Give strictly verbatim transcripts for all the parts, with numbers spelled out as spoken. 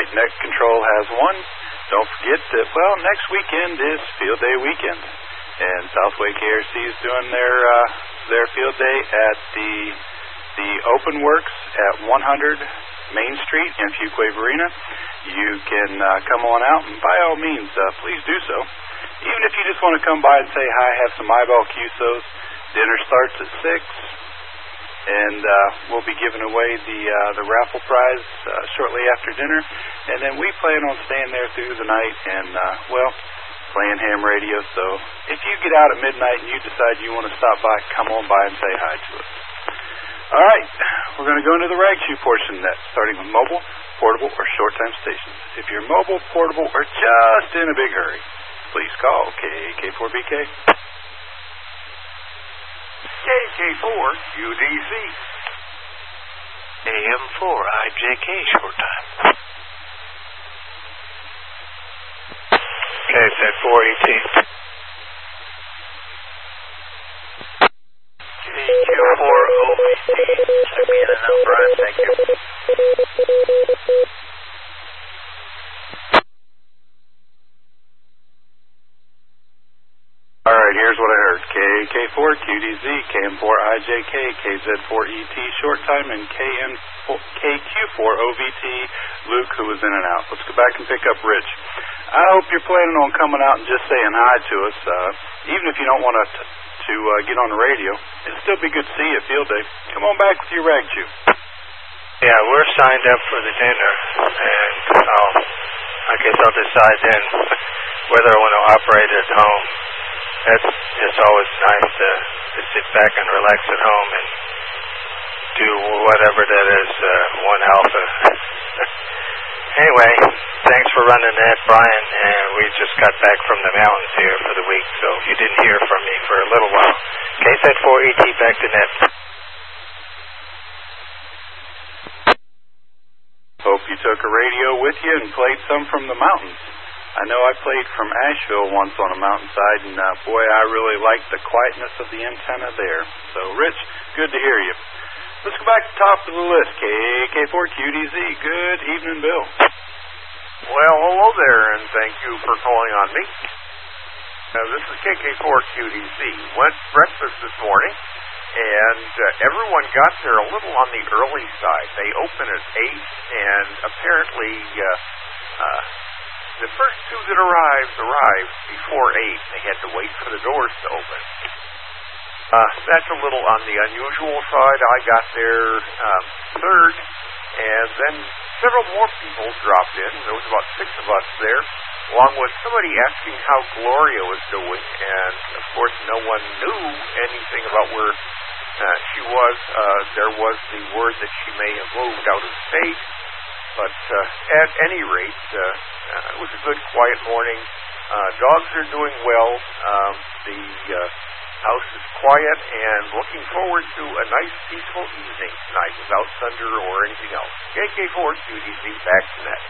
right, Net Control has one. Don't forget that, well, next weekend is Field Day weekend. And Southway K R C is doing their uh, their field day at the the Open Works at one hundred Main Street in Fuquay Arena. You can uh, come on out, and by all means, uh, please do so. Even if you just want to come by and say hi, have some eyeball Q S Os. Dinner starts at six, and uh, we'll be giving away the uh, the raffle prize uh, shortly after dinner. And then we plan on staying there through the night and, uh, well, playing ham radio. So if you get out at midnight and you decide you want to stop by, come on by and say hi to us. All right, we're going to go into the rag shoe portion of that, starting with mobile, portable, or short-time stations. If you're mobile, portable, or just in a big hurry, please call K K four B K. K K four U D C. A M four I J K short time. K Z four E T. K Q four O V T. Send me in and out, Brian. Thank you. All right, here's what I heard. K K four Q D Z, K M four I J K, K Z four E T short time, and K Q four O V T Luke, who was in and out. Let's go back and pick up Rich. I hope you're planning on coming out and just saying hi to us. Uh, even if you don't want to to uh, get on the radio, it'll still be good to see you at Field Day. Come on back with your rag shoe. Yeah, we're signed up for the dinner, and I'll, I guess I'll decide then whether I want to operate at home. It's, it's always nice to, to sit back and relax at home and do whatever that is, uh, one alpha. Anyway, thanks for running that, Brian, and we just got back from the mountains here for the week, so you didn't hear from me for a little while. K Z four E T back to net. Hope you took a radio with you and played some from the mountains. I know I played from Asheville once on a mountainside, and uh, boy, I really liked the quietness of the antenna there. So, Rich, good to hear you. Let's go back to the top of the list. K K four Q D Z, good evening, Bill. Well, hello there, and thank you for calling on me. Uh, this is K K four Q D Z. Went to breakfast this morning, and uh, everyone got there a little on the early side. They open at eight, and apparently uh, uh, the first two that arrived arrived before eight. They had to wait for the doors to open. Uh, that's a little on the unusual side. I got there um, third, and then several more people dropped in. There was about six of us there, along with somebody asking how Gloria was doing, and of course no one knew anything about where uh, she was. Uh, there was the word that she may have moved out of state, but uh, at any rate, uh, uh, it was a good, quiet morning. Uh, dogs are doing well. Um, the uh, house is quiet, and looking forward to a nice, peaceful evening tonight without thunder or anything else. K K four Q D Z back to net.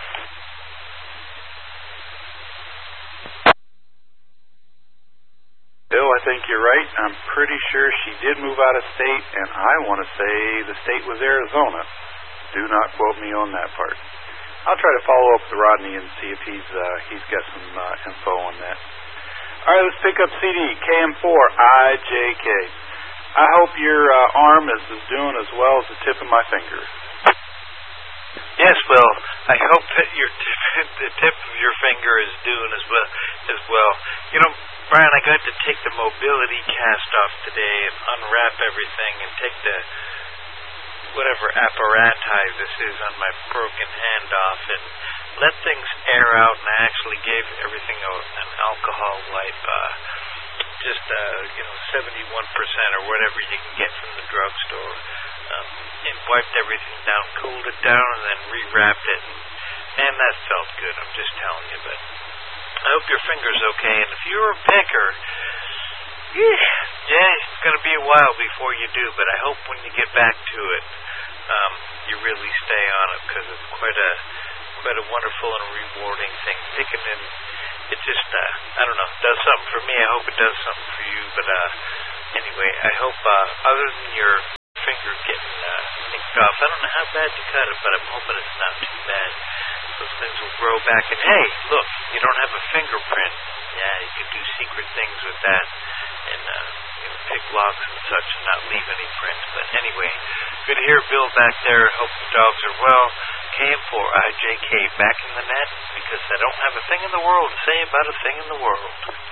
Bill, I think you're right. I'm pretty sure she did move out of state, and I want to say the state was Arizona. Do not quote me on that part. I'll try to follow up with Rodney and see if he's uh, he's got some uh, info on that. All right, let's pick up C D, K M four I J K. I hope your uh, arm is, is doing as well as the tip of my finger. Yes, Bill. I hope that your tip, the tip of your finger is doing as well. As well. You know, Brian, I got to take the mobility cast off today and unwrap everything and take the whatever apparati this is on my broken hand off and let things air out, and I actually gave everything a, an alcohol wipe, uh, just, uh, you know, seventy-one percent or whatever you can get from the drugstore, um, and wiped everything down, cooled it down, and then rewrapped it, and, and that felt good, I'm just telling you, but I hope your finger's okay, and if you're a picker, yeah, yeah, it's going to be a while before you do, but I hope when you get back to it, um, you really stay on it, because it's quite a quite a wonderful and rewarding thing. Picking in, it just, uh, I don't know, does something for me. I hope it does something for you, but uh, anyway, I hope, uh, other than your finger getting uh, nicked off, I don't know how bad you cut it, but I'm hoping it's not too bad. those things will grow back. And hey, look, you don't have a fingerprint. Yeah, you can do secret things with that, and uh, you know, pick locks and such, and not leave any prints. But anyway, good to hear Bill back there. Hope the dogs are well. K M four I J K back in the net, because I don't have a thing in the world to say about a thing in the world.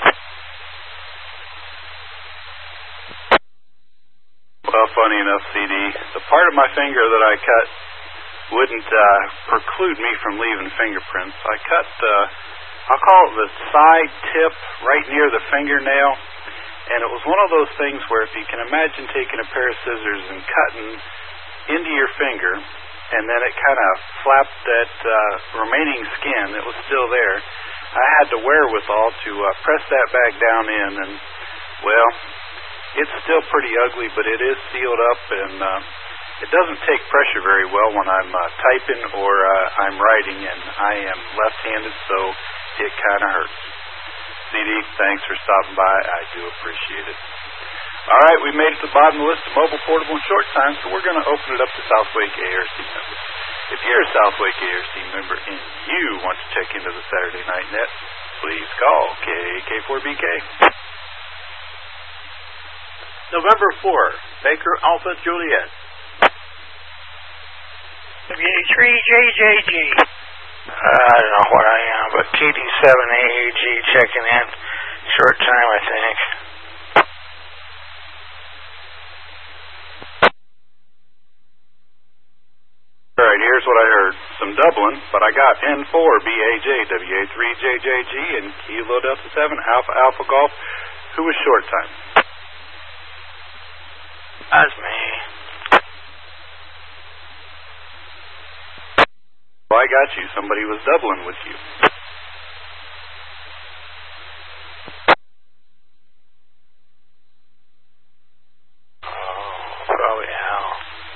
Well, funny enough, C D, the part of my finger that I cut wouldn't uh, preclude me from leaving fingerprints. I cut, uh, I'll call it the side tip right near the fingernail, and it was one of those things where if you can imagine taking a pair of scissors and cutting into your finger, and then it kind of flapped that uh, remaining skin that was still there, I had the wherewithal to uh, press that back down in, and, well, it's still pretty ugly, but it is sealed up, and uh, it doesn't take pressure very well when I'm uh, typing or uh, I'm writing, and I am left-handed, so it kind of hurts. C D, thanks for stopping by. I do appreciate it. All right, we made it to the bottom of the list of mobile, portable, and short time, so we're going to open it up to Southwake A R C members. If you're a Southwake A R C member and you want to check into the Saturday Night Net, please call K K four B K. November fourth, Baker Alpha Juliet. W A three J J G. I don't know what I am, but T D seven A A G checking in. Short time, I think. All right, here's what I heard. Some doubling, but I got N four B A J, W A three J J G, and Kilo Delta seven, Alpha Alpha Golf. Who was short time? That's me. Well, I got you. Somebody was doubling with you. Oh, probably hell.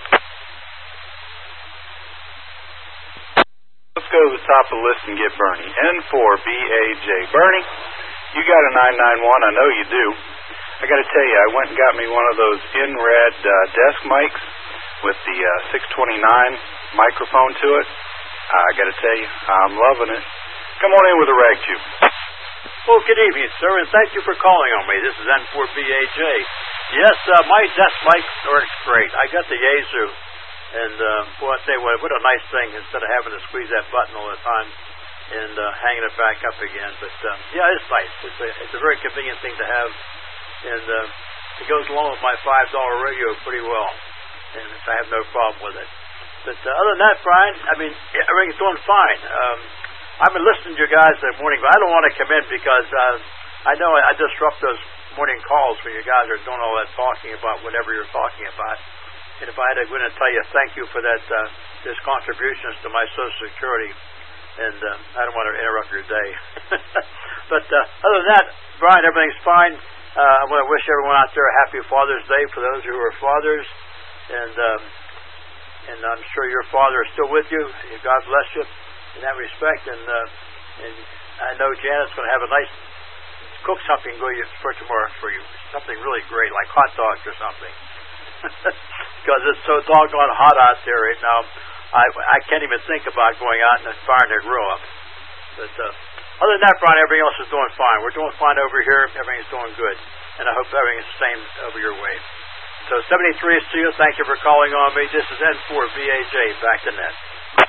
Let's go to the top of the list and get Bernie. N four B A J. Bernie, you got a nine nine one. I know you do. I got to tell you, I went and got me one of those InRed uh, desk mics with the uh, six twenty-nine microphone to it. Uh, I got to tell you, I'm loving it. Come on in with a rag tube. Well, good evening, sir, and thank you for calling on me. This is N four B A J. Yes, uh, my desk mic works great. I got the Yaesu, and uh, boy, I tell you what, what a nice thing instead of having to squeeze that button all the time and uh, hanging it back up again. But um, yeah, it's nice. It's a, it's a very convenient thing to have, and uh, it goes along with my five dollar radio pretty well, and I have no problem with it. But uh, other than that, Brian, I mean, everything's doing fine. Um, I've been listening to you guys that morning, but I don't want to come in because uh, I know I, I disrupt those morning calls when you guys are doing all that talking about whatever you're talking about. And if I had to go in and tell you thank you for that, uh, this contributions to my Social Security, and uh, I don't want to interrupt your day. But uh, other than that, Brian, everything's fine. Uh, I want to wish everyone out there a happy Father's Day for those who are fathers, and um, and I'm sure your father is still with you. God bless you in that respect. And uh, and I know Janet's going to have a nice cook something good for tomorrow for you, something really great like hot dogs or something, because it's so doggone hot out there right now. I I can't even think about going out and firing the grill up. But uh, other than that, Brian, everything else is doing fine. We're doing fine over here. Everything's doing good, and I hope everything's the same over your way. So seventy-three is to you. Thank you for calling on me. This is N four B A J, back to net.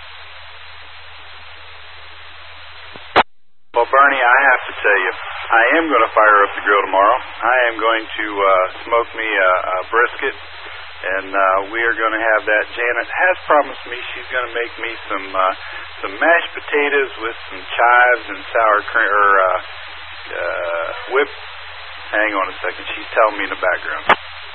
Well, Bernie, I have to tell you, I am going to fire up the grill tomorrow. I am going to uh, smoke me a, a brisket, and uh, we are going to have that. Janet has promised me she's going to make me some uh, some mashed potatoes with some chives and sour cream, or uh, uh, whipped. Hang on a second. She's telling me in the background.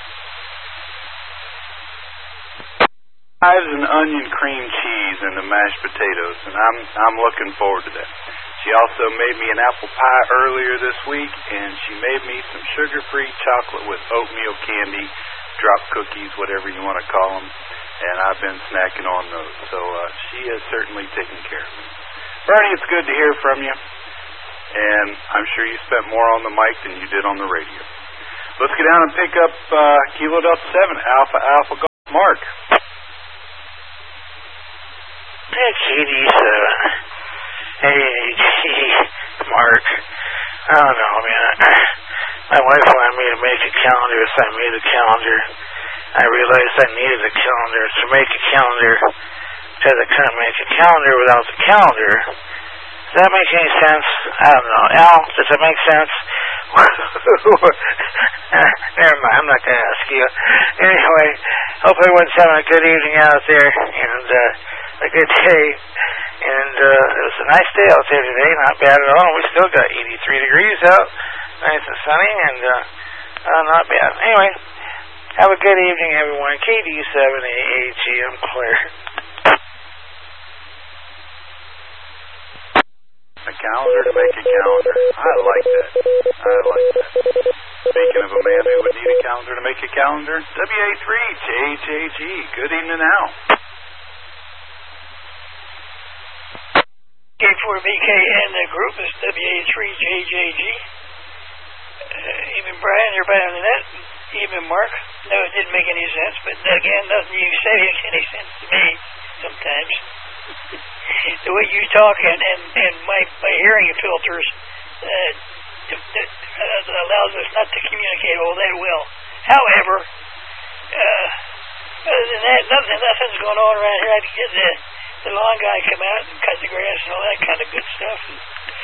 Chives and onion cream cheese and the mashed potatoes, and I'm I'm looking forward to that. She also made me an apple pie earlier this week, and she made me some sugar-free chocolate with oatmeal candy, drop cookies, whatever you want to call them, and I've been snacking on those. So uh, she has certainly taken care of me. Bernie, it's good to hear from you, and I'm sure you spent more on the mic than you did on the radio. Let's get down and pick up uh, Kilo Delta seven, Alpha Alpha Golf. Mark. Hey, Katie seven. Hey, gee, Mark. I don't know, man. My wife wanted me to make a calendar, so I made a calendar. I realized I needed a calendar to make a calendar because I couldn't make a calendar without the calendar. Does that make any sense? I don't know. Al, does that make sense? Never mind, I'm not going to ask you. Anyway, hope everyone's having a good evening out there and uh, a good day. And uh, it was a nice day out there today, not bad at all. We still got eighty-three degrees out, nice and sunny, and uh, uh, not bad. Anyway, have a good evening, everyone. K D seven A A G, I'm clear. A calendar to make a calendar. I like that. I like that. Speaking of a man who would need a calendar to make a calendar, W A three J J G. Good evening, Al. K four B K and the group is W A three J J G. Uh, even Brian, everybody on the net. Even Mark. No, it didn't make any sense, but again, nothing you say makes any sense to me sometimes. The way you talk and, and, and my, my hearing filters uh, uh, allows us not to communicate all that well. However, uh, other than that, nothing, nothing's going on around here. I had to get the, the lawn guy come out and cut the grass and all that kind of good stuff. And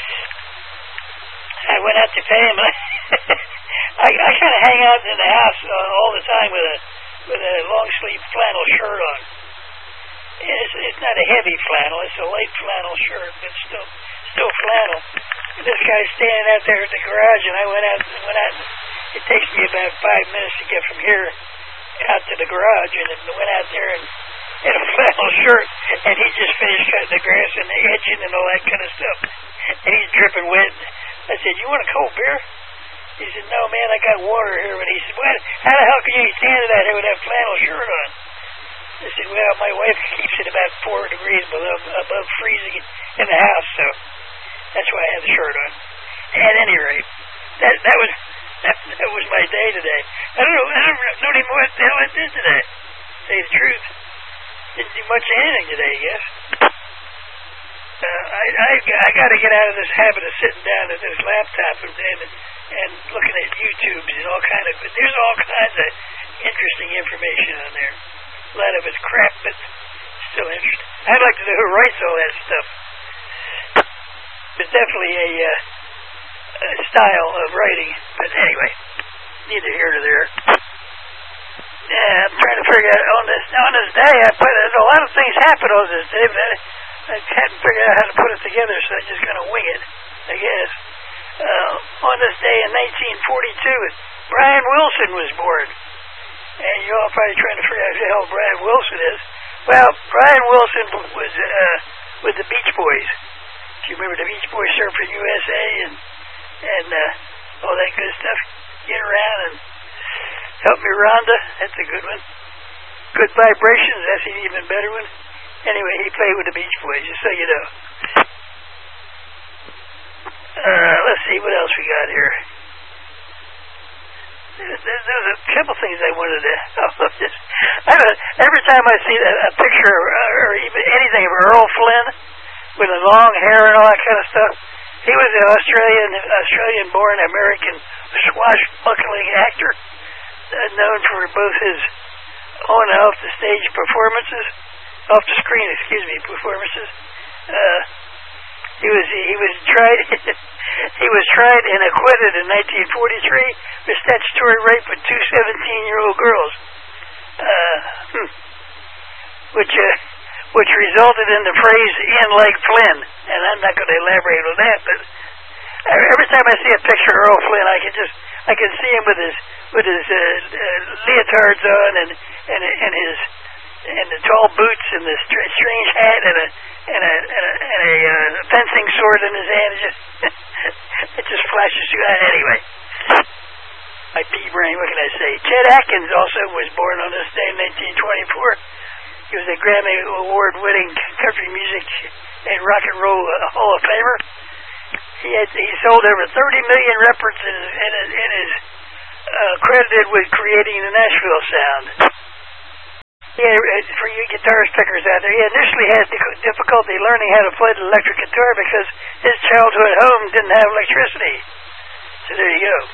I went out to pay him. And I, I, I kind of hang out in the house uh, all the time with a with a long sleeve flannel shirt on. It's, it's not a heavy flannel, it's a light flannel shirt, but still still flannel. And this guy's standing out there at the garage, and I went out, went out. It takes me about five minutes to get from here out to the garage, and I went out there and in a flannel shirt, and he just finished cutting the grass and the edging and all that kind of stuff. And he's dripping wet. I said, "You want a cold beer?" He said, "No, man, I got water here." But he said, "What? How the hell can you stand it out here with that flannel shirt on?" I said, "Well, my wife keeps it about four degrees below above freezing in the house, so that's why I have the shirt on." At any rate, that that was that, that was my day today. I don't know. I don't, don't even know what the hell I did today. To say the truth, didn't do much of anything today, I guess. Uh, I I I got to get out of this habit of sitting down at this laptop and and, and looking at YouTubes and all kind of. There's all kinds of interesting information on there. A lot of it's crap, but still interesting. I'd like to know who writes all that stuff. It's definitely a, uh, a style of writing, but anyway, neither here nor there. Yeah, I'm trying to figure out on this on this day. I put there's a lot of things happen on this day, but I, I hadn't figured out how to put it together, so I'm just gonna wing it, I guess. Uh, on this day in nineteen forty-two, Brian Wilson was born. And you're all probably trying to figure out who the hell Brian Wilson is. Well, Brian Wilson was uh, with the Beach Boys. Do you remember the Beach Boys Surf for U S A and and uh, all that good stuff? Get around and help me, Rhonda. That's a good one. Good Vibrations. That's an even better one. Anyway, he played with the Beach Boys, just so you know. Uh, let's see what else we got here. There's, there's a couple things I wanted to. Oh, just, I don't, every time I see a, a picture or, or even anything of Earl Flynn with the long hair and all that kind of stuff, he was an Australian, Australian-born American swashbuckling actor, uh, known for both his on and off the stage performances, off the screen, excuse me, performances. Uh, he was he was tried. He was tried and acquitted in nineteen forty-three for statutory rape of two seventeen-year-old girls, uh, hmm, which uh, which resulted in the phrase "in like Flynn." And I'm not going to elaborate on that, but every time I see a picture of Earl Flynn, I can just I can see him with his with his uh, uh, leotards on and and and his and the tall boots and the str- strange hat and a and a and a, and a uh, fencing sword in his hand. It just it just flashes through that anyway. My pea brain, what can I say? Chet Atkins also was born on this day in nineteen twenty-four. He was a Grammy Award-winning country music and rock and roll uh, Hall of Famer. He had he sold over thirty million records and, and, and is uh, credited with creating the Nashville sound. Yeah, for you guitarist pickers out there, he initially had difficulty difficulty learning how to play the electric guitar because his childhood home didn't have electricity. So there you go.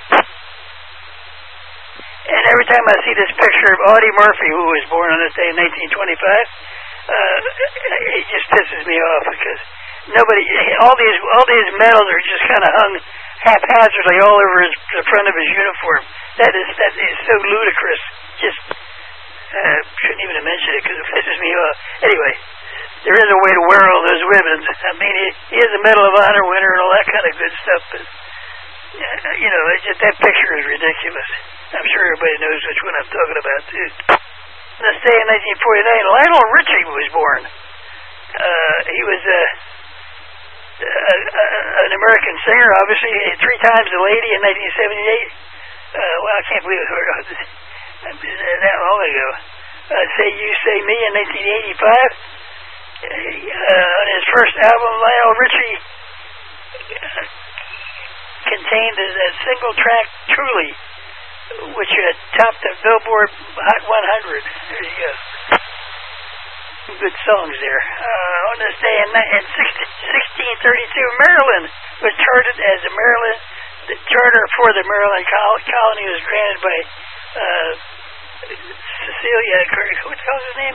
And every time I see this picture of Audie Murphy, who was born on this day in nineteen twenty-five, uh, it just pisses me off because nobody, all these, all these medals are just kind of hung haphazardly all over his, the front of his uniform. That is, that is so ludicrous. Just uh, shouldn't even have mentioned it because it pisses me off. Anyway, there is a way to wear all those ribbons. I mean, he, he is a Medal of Honor winner and all that kind of good stuff, but uh, you know, it just, that picture is ridiculous. I'm sure everybody knows which one I'm talking about, too. On this day in nineteen forty-nine, Lionel Richie was born. Uh, he was uh, uh, uh, an American singer, obviously, three times a lady in nineteen seventy-eight. Uh, well, I can't believe it was that long ago. Uh, Say You, Say Me in nineteen eighty-five. Uh, on his first album, Lionel Richie uh, contained a, a single track, Truly, which uh, topped the Billboard Hot one hundred. There you go. Good songs there. Uh, on this day in, in sixteen thirty-two, Maryland was chartered as a Maryland. The charter for the Maryland col- colony was granted by uh, Cecilia. What the hell's his name?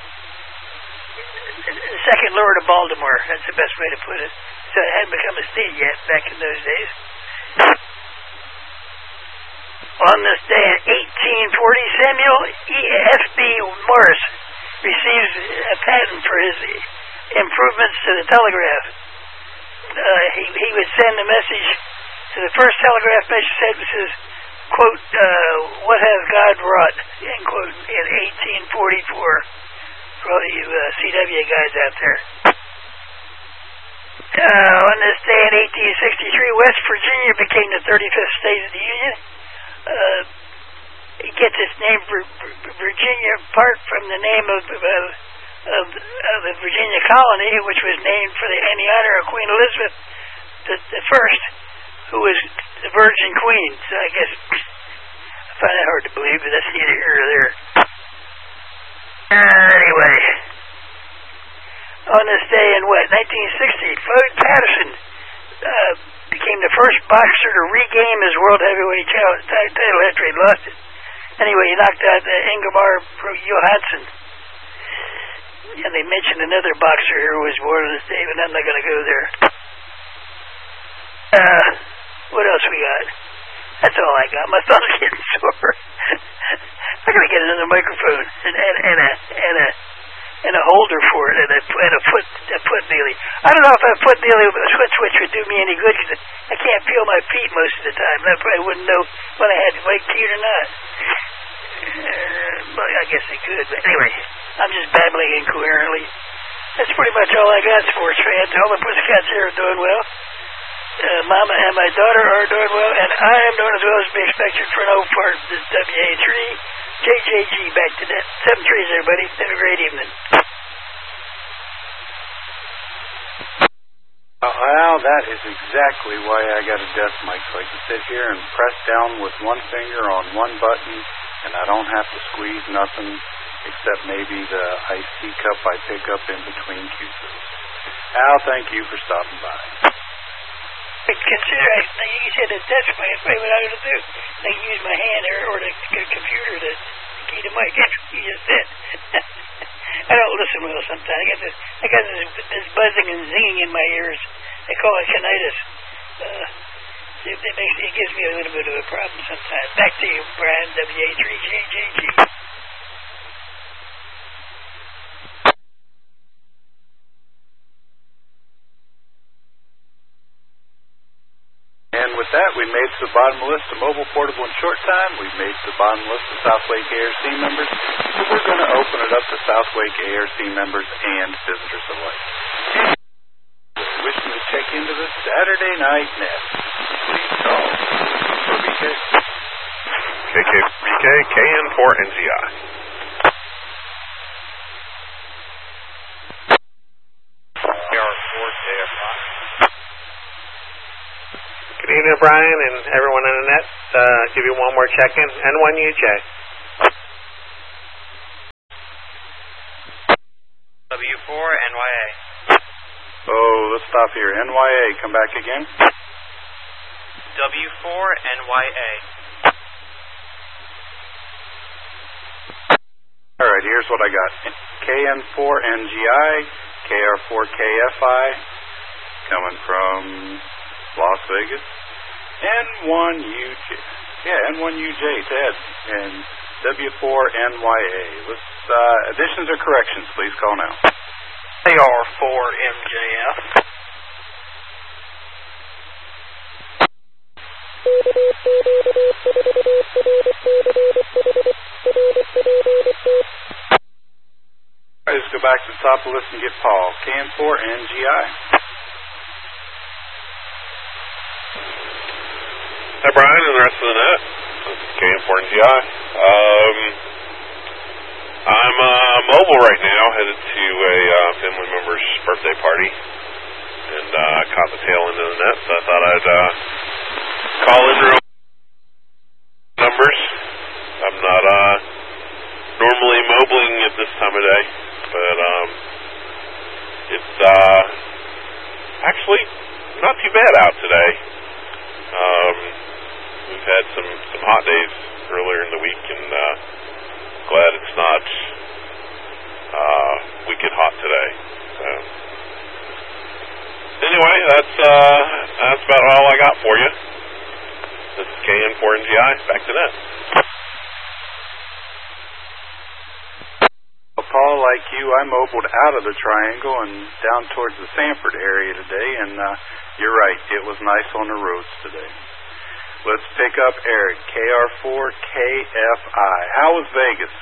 The second Lord of Baltimore. That's the best way to put it. So it hadn't become a state yet back in those days. On this day in eighteen forty, Samuel E. F B Morse receives a patent for his improvements to the telegraph. Uh, he, he would send a message to the first telegraph message said, says, quote, uh, what has God wrought, end quote, in eighteen forty-four. For all you uh, C W guys out there. Uh, on this day in eighteen sixty-three, West Virginia became the thirty-fifth state of the Union. Uh, it gets its name for Virginia, part from the name of, of, of, of the Virginia colony, which was named for the in the honor of Queen Elizabeth the, the First, who was the Virgin Queen. So I guess I find that hard to believe, but that's neither here nor there. Uh, anyway, on this day in what nineteen sixty, Floyd Patterson uh, became the first boxer to regain his world heavyweight title after he lost it. Anyway, he knocked out uh, Ingemar Johansson. And they mentioned another boxer here who was born on this day, but I'm not going to go there. Uh, what else we got? That's all I got. My thumb's getting sore. I gotta get another microphone and, and, and a and a and a holder for it and a and a foot a foot daily. I don't know if a foot daily foot switch would do me any good because I can't feel my feet most of the time. I probably wouldn't know when I had white feet or not. Uh, but I guess I could. But anyway, I'm just babbling incoherently. That's pretty much all I got, sports fans. All the Pussycats here are doing well. Uh, Mama and my daughter are doing well, and I am doing as well as be expected for an old part of this W A three. J J G, back to that. Seven trees, everybody. Have a great evening. Well, that is exactly why I got a desk mic, so I can sit here and press down with one finger on one button, and I don't have to squeeze nothing except maybe the iced tea cup I pick up in between Q-Sos. Al, thank you for stopping by. Consider, I, you said a desk mic. That's what I was going to do. I can use my hand or, or the, the computer to key the mic. That's what you just said. I don't listen well sometimes. I got this, I got this, this buzzing and zinging in my ears. They call it tinnitus. Uh, it, it, makes, it gives me a little bit of a problem sometimes. Back to you, Brian, W A three J J G. And with that, we made it to the bottom of the list of mobile, portable, and short time. We've made it to the bottom of the list of South Wake A R C members. So we're going to open it up to South Wake A R C members and visitors alike. Wishing to check into the Saturday Night Net. Please call for B K. K K B K, K N four N Z I. K R four J F I. Good evening, Brian, and everyone on the net. Uh, give you one more check-in, and one U J. W four N Y A. A. Oh, let's stop here. N Y A, come back again. W four N Y A. All right, here's what I got. K N four N G I, K R four K F I, coming from Las Vegas. N one U J, yeah, N one U J, Ted, and W four N Y A. Let's, uh, additions or corrections, please call now. K R four M J F. All right, let's go back to the top of the list and get Paul. K N four N G I. Hi, Brian, and the rest of the net. This is K N four N G I. Um, I'm uh, mobile right now, headed to a uh, family member's birthday party, and uh, caught the tail end of the net, so I thought I'd uh, call in real numbers. I'm not uh, normally mobiling at this time of day, but um, it's uh, actually not too bad out today. Um, we've had some, some hot days earlier in the week, and uh, glad it's not uh, wicked hot today. So anyway, that's uh, that's about all I got for you. This is K N four N G I. Back to net. Well, Paul, like you, I mobiled out of the Triangle and down towards the Sanford area today, and uh, you're right, it was nice on the roads today. Let's pick up Eric, K R four K F I. How was Vegas?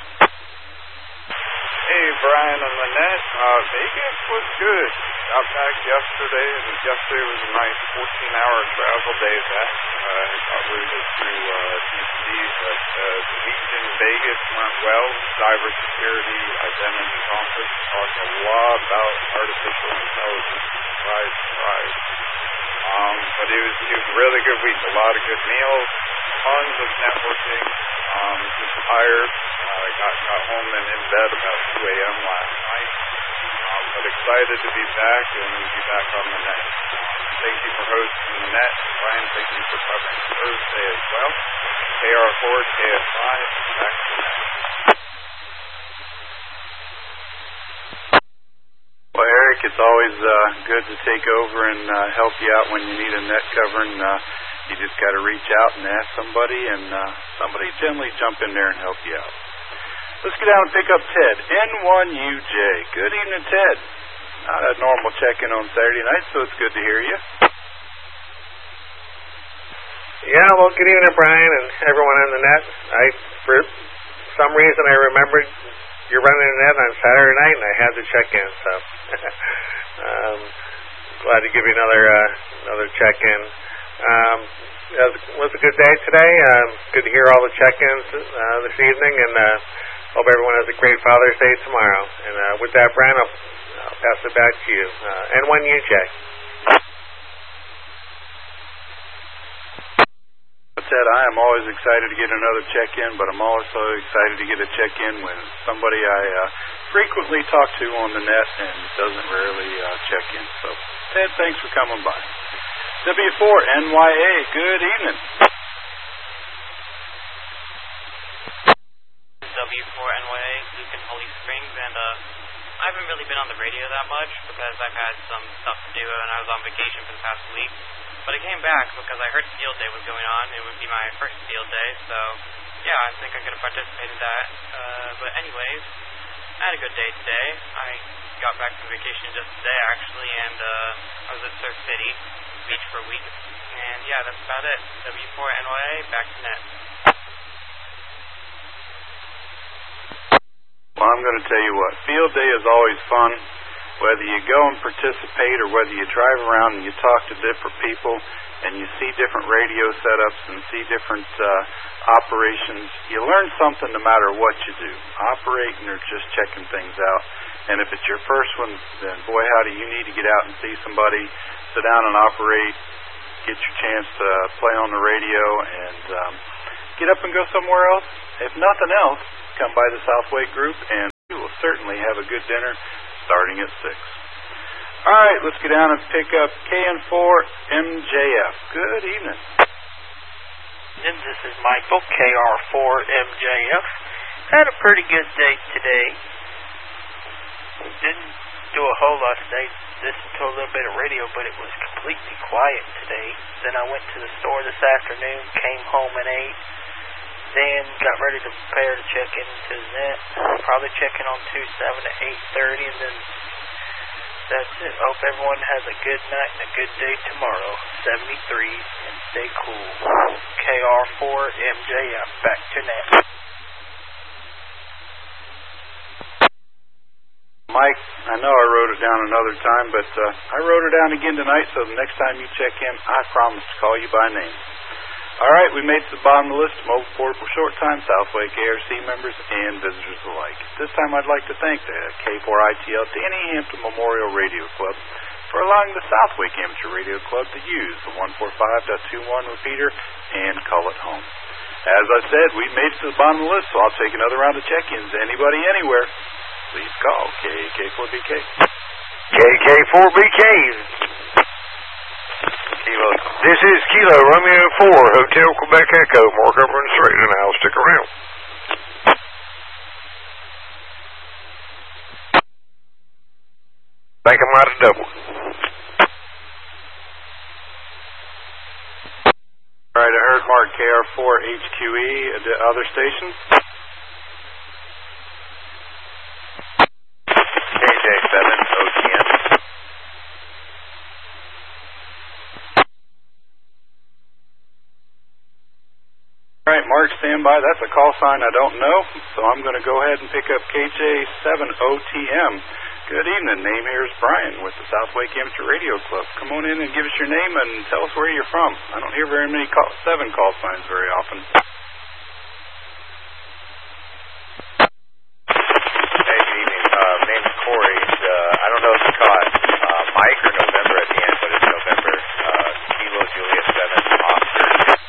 Hey, Brian and Lynette. Uh, Vegas was good. Got back yesterday, and yesterday was a nice fourteen-hour travel day back. Uh, got routed to uh, D C, but uh, the week in Vegas went well. Cybersecurity, identity conference, talked a lot about artificial intelligence. Surprise, surprise. Um, but it was, it was a really good week. A lot of good meals, tons of networking. Um, just tired. Uh, got got home and in bed about two a m last night. Um, but excited to be back and be back on the net. Thank you for hosting the net. Brian, thank you for covering Thursday as well. K R four K F I, back to the net. Well, Eric, it's always uh, good to take over and uh, help you out when you need a net covering. Uh, you just got to reach out and ask somebody, and uh, somebody generally jump in there and help you out. Let's get down and pick up Ted, N one U J. Good evening, Ted. Not a normal check-in on Saturday night, so it's good to hear you. Yeah, well, good evening, Brian, and everyone on the net. I, for some reason, I remembered you're running the net on Saturday night, and I had to check in, so um, glad to give you another uh, another check-in. Um, it was a good day today. Um, good to hear all the check-ins uh, this evening, and uh, hope everyone has a great Father's Day tomorrow. And uh, with that, Brian, I'll, I'll pass it back to you. Uh, N one U J. Ted, I am always excited to get another check-in, but I'm also excited to get a check-in when somebody I uh, frequently talk to on the net and doesn't rarely uh, check in. So, Ted, thanks for coming by. W four N Y A, good evening. W four N Y A, Luke in Holy Springs, and uh, I haven't really been on the radio that much because I've had some stuff to do and I was on vacation for the past week. But I came back because I heard field day was going on. It would be my first field day, so yeah, I think I'm going to participate in that. Uh, but anyways, I had a good day today. I got back from vacation just today, actually, and uh, I was at Surf City Beach for a week. And yeah, that's about it. W four N Y A, back to net. Well, I'm going to tell you what, field day is always fun. Whether you go and participate or whether you drive around and you talk to different people and you see different radio setups and see different uh, operations, you learn something no matter what you do. Operating or just checking things out. And if it's your first one, then boy howdy, you need to get out and see somebody, sit down and operate, get your chance to play on the radio, and um, get up and go somewhere else. If nothing else, come by the Southway Group and you will certainly have a good dinner starting at six. All right, let's get down and pick up K N four M J F. Good evening. And this is Michael, K R four M J F. Had a pretty good day today. Didn't do a whole lot today. Listened to a little bit of radio, but it was completely quiet today. Then I went to the store this afternoon, came home and ate. Then got ready to prepare to check into the net. Probably checking on two seven to eight thirty, and then that's it. Hope everyone has a good night and a good day tomorrow. seventy-three, and stay cool. K R four M J F, back to net. Mike, I know I wrote it down another time, but uh, I wrote it down again tonight, so the next time you check in, I promise to call you by name. All right, we made it to the bottom of the list of Mobile Portable Short Time, Southway K R C members, and visitors alike. This time I'd like to thank the K four I T L Danny Hampton Memorial Radio Club for allowing the Southwake Amateur Radio Club to use the one forty-five point two one repeater and call it home. As I said, we made it to the bottom of the list, so I'll take another round of check-ins. Anybody, anywhere, please call K K four B K. K K four B K. Kilo. This is Kilo Romeo four, Hotel Quebec Echo. Mark over and straight, and I'll stick around. Think I might have doubled. All right, I heard Mark K R four H Q E at the other stations. K J seven O T M. All right, Mark, stand by. That's a call sign I don't know, so I'm going to go ahead and pick up K J seven O T M. Good evening. Name here is Brian with the Southwake Amateur Radio Club. Come on in and give us your name and tell us where you're from. I don't hear very many call, seven call signs very often. Hey, good evening. Uh, name's Corey. And, uh, I don't know if you caught uh, Mike or November at the end, but it's November. Uh, Kilo Juliet seven Oscar.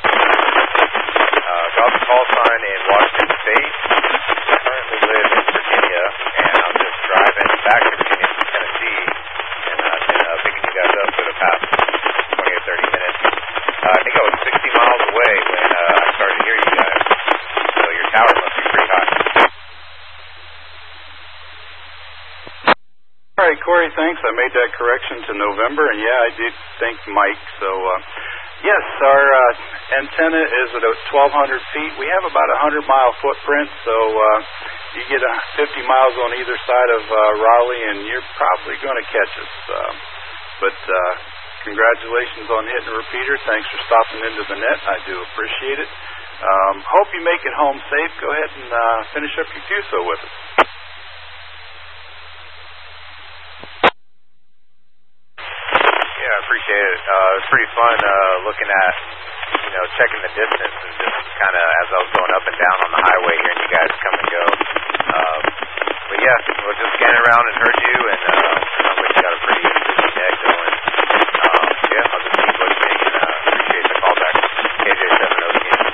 Uh, got the call sign in Washington State. I currently live in Virginia, and I'm just driving back to Virginia from Tennessee, and I've been uh, picking you guys up for the past twenty or thirty minutes. Uh, I think I was sixty miles away when uh, I started to hear you guys, so your tower must be pretty high. All right, Corey, thanks. I made that correction to November, and yeah, I did thank Mike. So, uh, yes, our uh, antenna is at twelve hundred feet. We have about a one hundred mile footprint, so uh, you get uh, fifty miles on either side of uh, Raleigh, and you're probably going to catch us. Uh, but uh, congratulations on hitting the repeater. Thanks for stopping into the net. I do appreciate it. Um, hope you make it home safe. Go ahead and uh, finish up your Q S O with us. Yeah, I appreciate it. Uh, it was pretty fun uh, looking at, you know, checking the distance and just kind of as I was going up and down on the highway, hearing you guys come and go. Um, but yeah, we'll just scanning around and heard you, and uh, sounds like you got a pretty good net going. Um, yeah, I'll just keep listening and uh, appreciate the call back. K J seven O T M.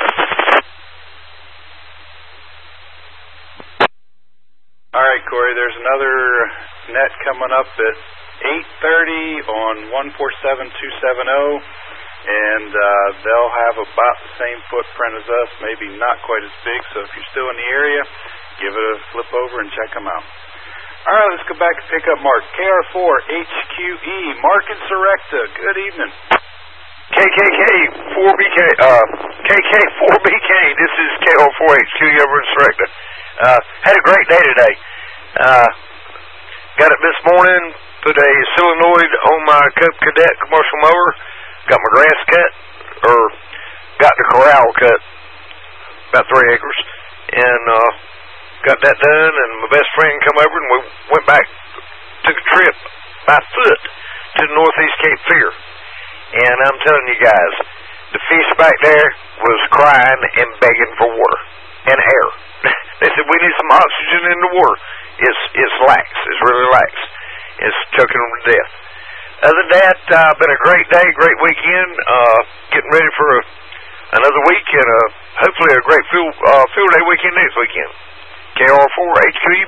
All right, Corey, there's another net coming up at eight thirty on one four seven two seven zero, and uh, they'll have about the same footprint as us, maybe not quite as big, so if you're still in the area, give it a flip over and check them out. All right, let's go back and pick up Mark. K R four H Q E, Mark in Serecta. Good evening. K K K four B K, uh, K K four B K, this is K R four H Q E over in Serecta. Uh, had a great day today. Uh, got it this morning, put a solenoid on my Cub Cadet commercial mower, got my grass cut, or got the corral cut, about three acres, and uh, got that done, and my best friend come over, and we went back, took a trip by foot to the Northeast Cape Fear. And I'm telling you guys, the fish back there was crying and begging for water and air. They said, we need some oxygen in the water. It's it's lax. It's really lax. It's choking them to death. Other than that, uh, been a great day, great weekend. Uh, getting ready for a, another week and uh, hopefully a great field, uh, field day weekend next weekend. K R four H Q E